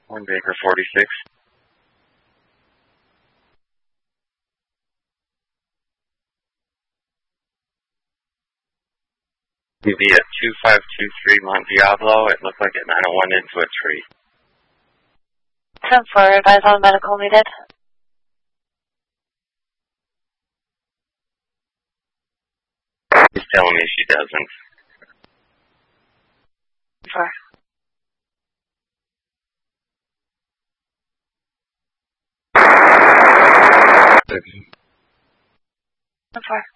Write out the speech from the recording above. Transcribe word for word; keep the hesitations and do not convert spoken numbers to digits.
One Baker forty-six. U V at two five two three Mont Diablo. It looked like it nine oh one into a tree. ten four, advise on medical needed. He's telling me she doesn't. four. ten four.